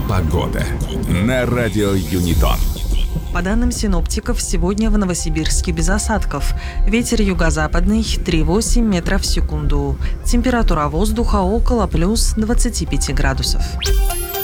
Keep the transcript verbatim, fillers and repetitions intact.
Погода на радио Юнитон. По данным синоптиков, сегодня в Новосибирске без осадков. Ветер юго-западный три целых восемь метров в секунду. Температура воздуха около плюс двадцати пяти градусов.